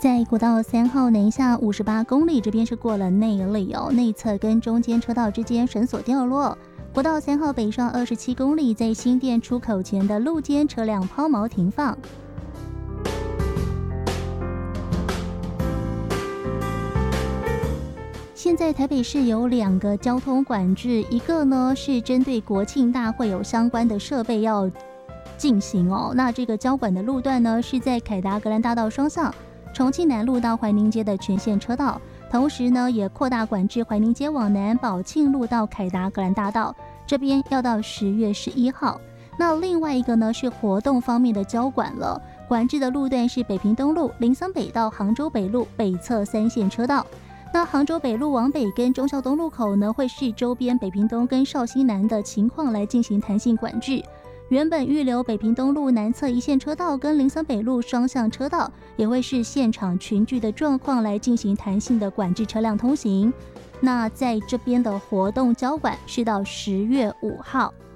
在国道3号南下58公里，这边是过了内里哦，内侧跟中间车道之间绳索掉落。国道3号北上27公里，在新店出口前的路肩车辆抛锚停放。现在台北市有2个交通管制，一个呢是针对国庆大会有相关的设备要进行哦。那这个交管的路段呢是在凯达格兰大道双向重庆南路到怀宁街的全线车道，同时呢也扩大管制怀宁街往南宝庆路到凯达格兰大道，这边要到10月11号。那另外一个呢是活动方面的交管了，管制的路段是北平东路林森北到杭州北路北侧3线车道。那杭州北路往北跟忠孝东路口呢，会视周边北平东跟绍兴南的情况来进行弹性管制。原本预留北平东路南侧1线车道跟林森北路双向车道，也会视现场群聚的状况来进行弹性的管制车辆通行。那在这边的活动交管是到10月5号。